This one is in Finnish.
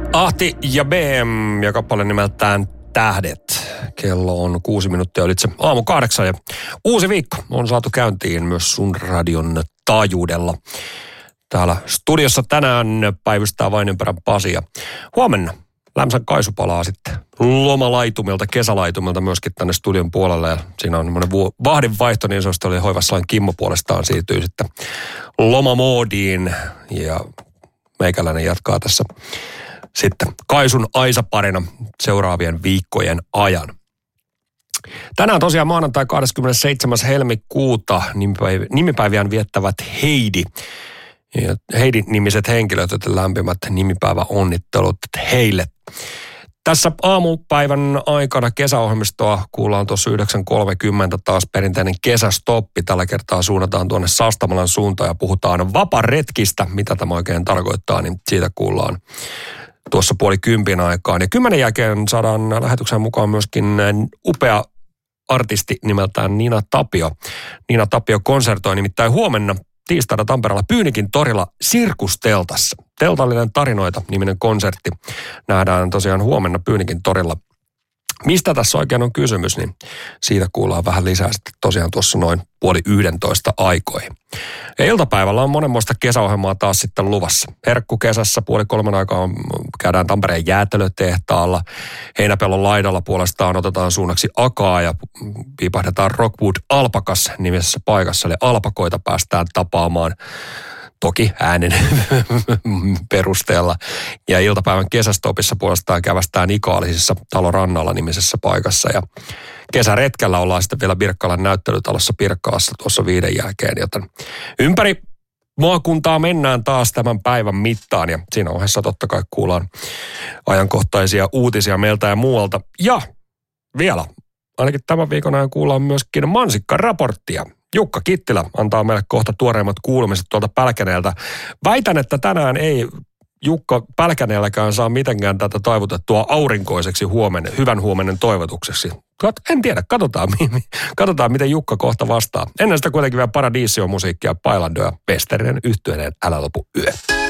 Ahti ja BM ja kappale nimeltään Tähdet. Kello on 6 minuuttia ylitse aamu 8 ja uusi viikko on saatu käyntiin myös sun radion taajuudella. Täällä studiossa tänään päivystää Vainionperän Pasi ja huomenna Lämsän Kaisu palaa sitten lomalaitumilta, kesälaitumilta myöskin tänne studion puolelle. Ja siinä on semmoinen vahdinvaihto, niin se oli Hoivassain Kimmo puolestaan siirtyy sitten lomamoodiin ja meikäläinen jatkaa tässä sitten Kaisun Aisa-parina seuraavien viikkojen ajan. Tänään tosiaan maanantai 27. helmikuuta nimipäiviään viettävät Heidi. Ja Heidi-nimiset henkilöt, joten lämpimät nimipäiväonnittelut heille. Tässä aamupäivän aikana kesäohjelmistoa kuullaan tuossa 9.30 taas perinteinen kesästoppi. Tällä kertaa suunnataan tuonne Sastamalan suuntaan ja puhutaan vaparetkistä. Mitä tämä oikein tarkoittaa, niin siitä kuullaan tuossa 9:30 aikaan. Ja 10 jälkeen saadaan lähetyksen mukaan myöskin upea artisti nimeltään Nina Tapio. Nina Tapio konsertoi nimittäin huomenna tiistaina Tampereella Pyynikin torilla Sirkusteltassa. Teltallinen tarinoita -niminen konsertti nähdään tosiaan huomenna Pyynikin torilla. Mistä tässä oikein on kysymys, niin siitä kuullaan vähän lisää sitten tosiaan tuossa noin 10:30 aikoihin. Ja iltapäivällä on monenmoista kesäohjelmaa taas sitten luvassa. Herkku kesässä 2:30 aikaan käydään Tampereen jäätelötehtaalla. Heinäpellon laidalla puolestaan otetaan suunnaksi Akaa ja piipahdetaan Rockwood Alpakas -nimisessä paikassa. Eli alpakoita päästään tapaamaan. Toki äänen perusteella. Ja iltapäivän kesästopissa puolestaan kävästään Ikaalisissa Talon rannalla -nimisessä paikassa. Ja kesäretkellä ollaan sitten vielä Birkkalan näyttelytalossa Pirkkalassa tuossa 5 jälkeen. Joten ympäri maakuntaa mennään taas tämän päivän mittaan. Ja siinä ohessa totta kai kuullaan ajankohtaisia uutisia meiltä ja muualta. Ja vielä, ainakin tämän viikon ajan kuullaan myöskin mansikkaraporttia. Jukka Kittilä antaa meille kohta tuoreimmat kuulumiset tuolta Pälkäneeltä. Väitän, että tänään ei Jukka Pälkäneelläkään saa mitenkään tätä taivutettua aurinkoiseksi hyvän huomenen toivotukseksi. En tiedä, katsotaan miten Jukka kohta vastaa. Ennen sitä kuitenkin vielä Paradiisio musiikkia, Pailandoja, Westerinen yhtyeinen Älä lopu yö.